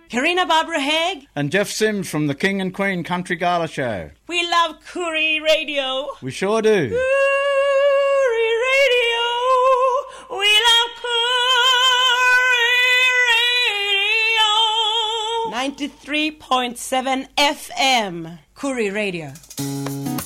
Karina Barbara Haig. And Jeff Sims from the King and Queen Country Gala Show. We love Koori Radio. We sure do. Koori Radio. We love Koori Radio. 93.7 FM. Koori Radio.